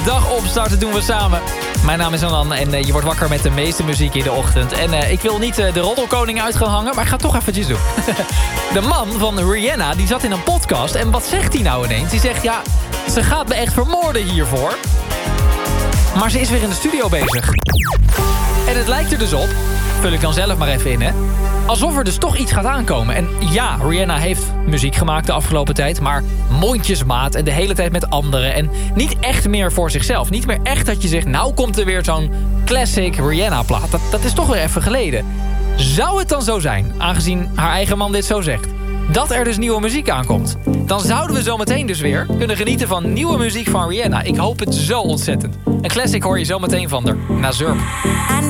Dag opstarten doen we samen. Mijn naam is Anan en je wordt wakker met de meeste muziek in de ochtend. En ik wil niet de roddelkoning uit gaan hangen, maar ik ga het toch eventjes doen. De man van Rihanna, die zat in een podcast. En wat zegt hij nou ineens? Die zegt, ja, ze gaat me echt vermoorden hiervoor. Maar ze is weer in de studio bezig. En het lijkt er dus op, vul ik dan zelf maar even in, hè, alsof er dus toch iets gaat aankomen. En ja, Rihanna heeft muziek gemaakt de afgelopen tijd, maar mondjesmaat en de hele tijd met anderen. En niet echt meer voor zichzelf. Niet meer echt dat je zegt, nou komt er weer zo'n classic Rihanna-plaat. Dat is toch weer even geleden. Zou het dan zo zijn, aangezien haar eigen man dit zo zegt, dat er dus nieuwe muziek aankomt? Dan zouden we zometeen dus weer kunnen genieten van nieuwe muziek van Rihanna. Ik hoop het zo ontzettend. Een classic hoor je zometeen van haar, na Zurp.